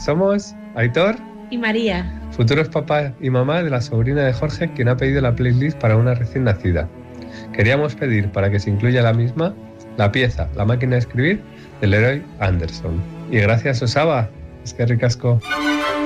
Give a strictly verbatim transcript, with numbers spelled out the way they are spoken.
Somos Aitor y María, futuros papá y mamá de la sobrina de Jorge, quien ha pedido la playlist para una recién nacida. Queríamos pedir para que se incluya la misma la pieza La máquina de escribir de Leroy Anderson. Y gracias, Osaba. Es que ricasco.